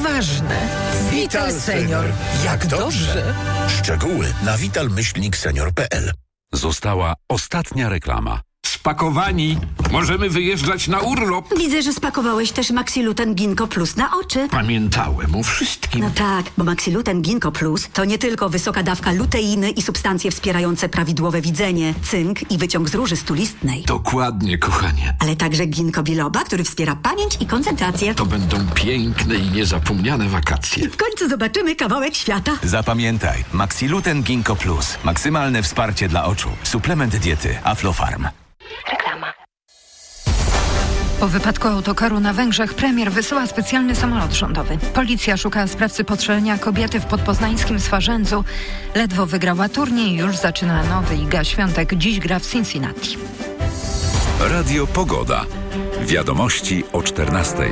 ważne. Vital Senior. Jak dobrze. Szczegóły na vital-senior.pl. Została ostatnia reklama. Spakowani. Możemy wyjeżdżać na urlop. Widzę, że spakowałeś też Maxiluten Ginkgo Plus na oczy. Pamiętałem o wszystkim. No tak, bo Maxiluten Ginkgo Plus to nie tylko wysoka dawka luteiny i substancje wspierające prawidłowe widzenie, cynk i wyciąg z róży stulistnej. Dokładnie, kochanie. Ale także ginkgo biloba, który wspiera pamięć i koncentrację. To będą piękne i niezapomniane wakacje. W końcu zobaczymy kawałek świata. Zapamiętaj, Maxiluten Ginkgo Plus. Maksymalne wsparcie dla oczu. Suplement diety Aflofarm. Reklama. Po wypadku autokaru na Węgrzech premier wysyła specjalny samolot rządowy. Policja szuka sprawcy postrzelenia kobiety w podpoznańskim Swarzędzu. Ledwo wygrała turniej, już zaczyna nowy. Iga Świątek dziś gra w Cincinnati. Radio Pogoda. Wiadomości o 14:00.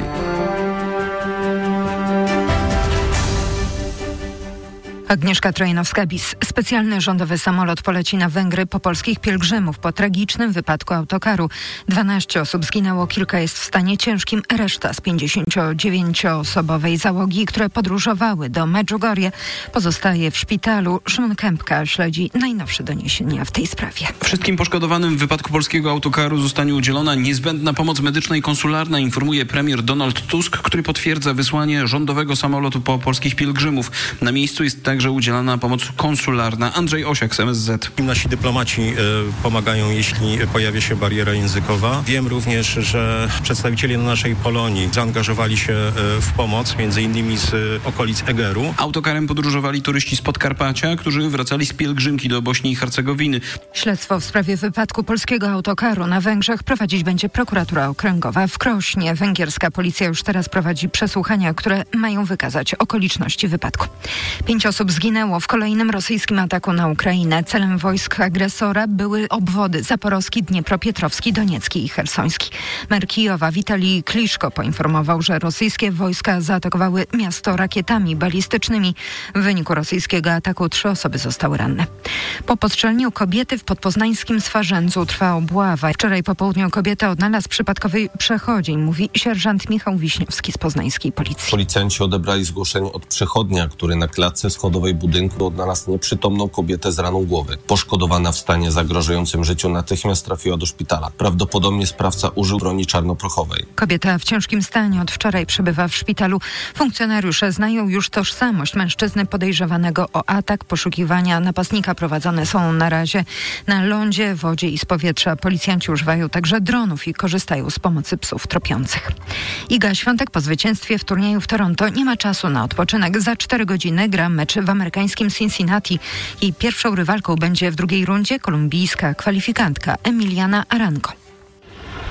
Agnieszka Trojanowska-Bis. Specjalny rządowy samolot poleci na Węgry po polskich pielgrzymów po tragicznym wypadku autokaru. 12 osób zginęło, kilka jest w stanie ciężkim. Reszta z 59-osobowej załogi, które podróżowały do Medjugorje, pozostaje w szpitalu. Szymon Kępka śledzi najnowsze doniesienia w tej sprawie. Wszystkim poszkodowanym w wypadku polskiego autokaru zostanie udzielona niezbędna pomoc medyczna i konsularna, informuje premier Donald Tusk, który potwierdza wysłanie rządowego samolotu po polskich pielgrzymów. Na miejscu jest także udzielana pomoc konsularna. Andrzej Osiak z MSZ. Nasi dyplomaci pomagają, jeśli pojawia się bariera językowa. Wiem również, że przedstawiciele naszej Polonii zaangażowali się w pomoc, między innymi z okolic Egeru. Autokarem podróżowali turyści z Podkarpacia, którzy wracali z pielgrzymki do Bośni i Hercegowiny. Śledztwo w sprawie wypadku polskiego autokaru na Węgrzech prowadzić będzie prokuratura okręgowa w Krośnie. Węgierska policja już teraz prowadzi przesłuchania, które mają wykazać okoliczności wypadku. 5 osób zginęło w kolejnym rosyjskim ataku na Ukrainę. Celem wojsk agresora były obwody zaporowski, dniepropietrowski, doniecki i chersoński. Mer Kijowa Witalij Kliszko poinformował, że rosyjskie wojska zaatakowały miasto rakietami balistycznymi. W wyniku rosyjskiego ataku 3 osoby zostały ranne. Po postrzeleniu kobiety w podpoznańskim Swarzędzu trwa obława. Wczoraj po południu kobietę odnalazł przypadkowy przechodzień, mówi sierżant Michał Wiśniewski z poznańskiej policji. Policjanci odebrali zgłoszenie od przechodnia, który na klatce schodowej budynku odnalazł nieprzytomną kobietę z raną głowy. Poszkodowana w stanie zagrażającym życiu natychmiast trafiła do szpitala. Prawdopodobnie sprawca użył broni czarnoprochowej. Kobieta w ciężkim stanie od wczoraj przebywa w szpitalu. Funkcjonariusze znają już tożsamość mężczyzny podejrzewanego o atak. Poszukiwania napastnika prowadzone są na razie na lądzie, wodzie i z powietrza. Policjanci używają także dronów i korzystają z pomocy psów tropiących. Iga Świątek po zwycięstwie w turnieju w Toronto nie ma czasu na odpoczynek. Za 4 godziny gra mecz w amerykańskim Cincinnati. Jej pierwszą rywalką będzie w drugiej rundzie kolumbijska kwalifikantka Emiliana Arango.